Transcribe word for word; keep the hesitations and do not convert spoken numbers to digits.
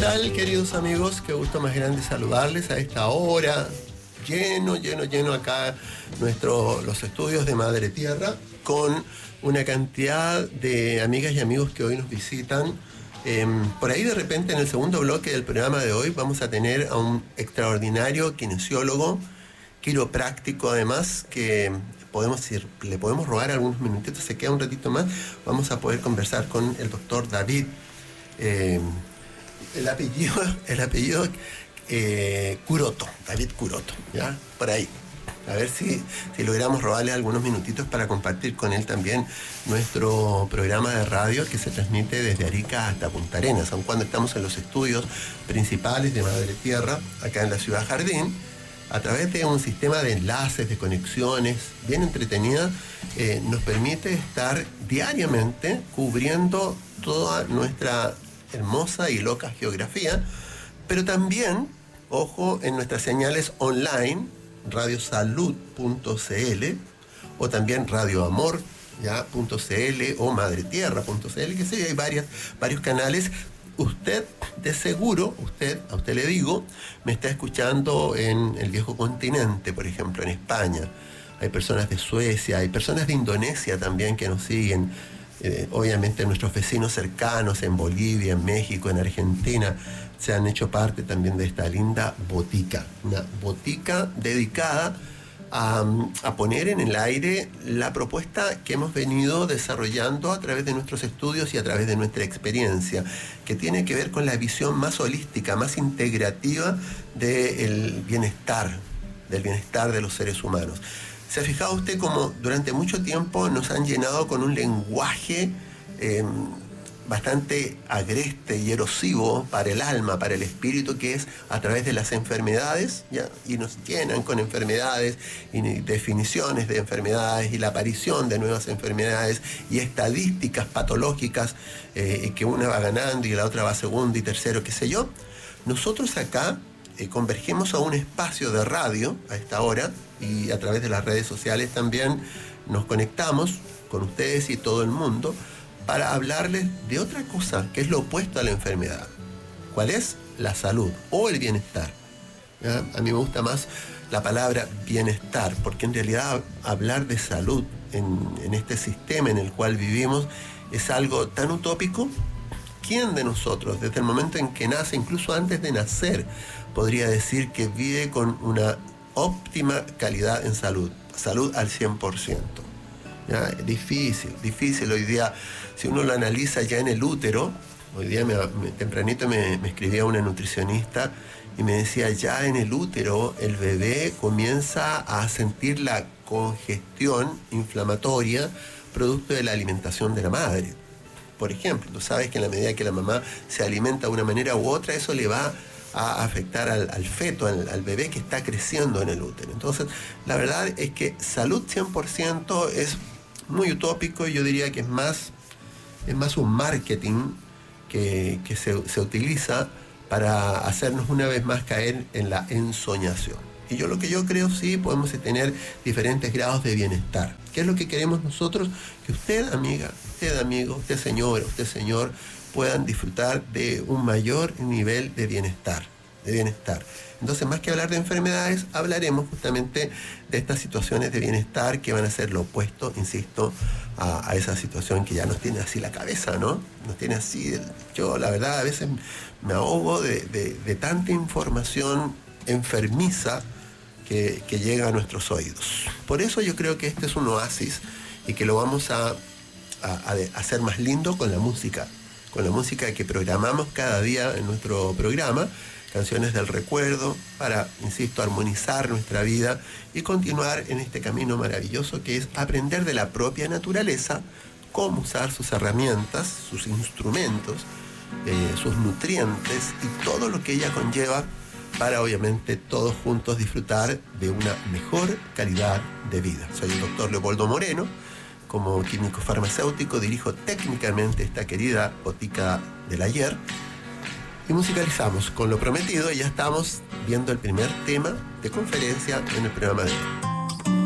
tal, queridos amigos? Qué gusto más grande saludarles a esta hora. Lleno, lleno, lleno acá nuestro, los estudios de Madre Tierra, con una cantidad de amigas y amigos que hoy nos visitan. Eh, por ahí de repente en el segundo bloque del programa de hoy vamos a tener a un extraordinario kinesiólogo, quiropráctico además, que podemos ir, le podemos robar algunos minutitos, se queda un ratito más. Vamos a poder conversar con el doctor David. Eh, el apellido, el apellido eh, Curoto, David Curoto, ¿ya? Por ahí. A ver si, si logramos robarle algunos minutitos para compartir con él también nuestro programa de radio que se transmite desde Arica hasta Punta Arenas, aun cuando estamos en los estudios principales de Madre Tierra, acá en la Ciudad Jardín, a través de un sistema de enlaces, de conexiones bien entretenida, eh, nos permite estar diariamente cubriendo toda nuestra hermosa y loca geografía, pero también, ojo, en nuestras señales online, radiosalud punto c l o también radioamor punto c l o madretierra punto c l, que sí, hay varias, varios canales. Usted, de seguro, usted, a usted le digo, me está escuchando en el viejo continente, por ejemplo, en España. Hay personas de Suecia, hay personas de Indonesia también que nos siguen. Eh, obviamente nuestros vecinos cercanos en Bolivia, en México, en Argentina, se han hecho parte también de esta linda botica. Una botica dedicada a, a poner en el aire la propuesta que hemos venido desarrollando a través de nuestros estudios y a través de nuestra experiencia, que tiene que ver con la visión más holística, más integrativa del bienestar, del bienestar de los seres humanos. ¿Se ha fijado usted cómo durante mucho tiempo nos han llenado con un lenguaje eh, bastante agreste y erosivo para el alma, para el espíritu, que es a través de las enfermedades, ¿ya? Y nos llenan con enfermedades y definiciones de enfermedades y la aparición de nuevas enfermedades y estadísticas patológicas, eh, que una va ganando y la otra va segundo y tercero, qué sé yo? Nosotros acá eh, convergemos a un espacio de radio a esta hora, y a través de las redes sociales también nos conectamos con ustedes y todo el mundo para hablarles de otra cosa, que es lo opuesto a la enfermedad. ¿Cuál es? La salud o el bienestar. ¿Ya? A mí me gusta más la palabra bienestar, porque en realidad hablar de salud en, en este sistema en el cual vivimos es algo tan utópico. ¿Quién de nosotros, desde el momento en que nace, incluso antes de nacer, podría decir que vive con una óptima calidad en salud, salud al cien por ciento? ¿Ya? Difícil, difícil hoy día. Si uno lo analiza ya en el útero, hoy día me, me, tempranito me, me escribía una nutricionista y me decía, ya en el útero el bebé comienza a sentir la congestión inflamatoria producto de la alimentación de la madre. Por ejemplo, tú sabes que en la medida que la mamá se alimenta de una manera u otra, eso le va a afectar al, al feto, al, al bebé que está creciendo en el útero. Entonces, la verdad es que salud cien por ciento es muy utópico, y yo diría que es más, es más un marketing que, que se, se utiliza para hacernos una vez más caer en la ensoñación. Y yo lo que yo creo, sí, podemos tener diferentes grados de bienestar. ¿Qué es lo que queremos nosotros? Que usted, amiga, usted, amigo, usted, señora, usted, señor, puedan disfrutar de un mayor nivel de bienestar, de bienestar. Entonces, más que hablar de enfermedades, hablaremos justamente de estas situaciones de bienestar que van a ser lo opuesto, insisto, a, a esa situación que ya nos tiene así la cabeza, ¿no? Nos tiene así, yo la verdad a veces me ahogo de, de, de tanta información enfermiza que, que llega a nuestros oídos. Por eso yo creo que este es un oasis y que lo vamos a, a, a hacer más lindo con la música. Con la música que programamos cada día en nuestro programa, canciones del recuerdo, para, insisto, armonizar nuestra vida y continuar en este camino maravilloso que es aprender de la propia naturaleza cómo usar sus herramientas, sus instrumentos, eh, sus nutrientes y todo lo que ella conlleva para, obviamente, todos juntos disfrutar de una mejor calidad de vida. Soy el doctor Leopoldo Moreno. Como químico farmacéutico dirijo técnicamente esta querida botica del ayer y musicalizamos con lo prometido, y ya estamos viendo el primer tema de conferencia en el programa de hoy.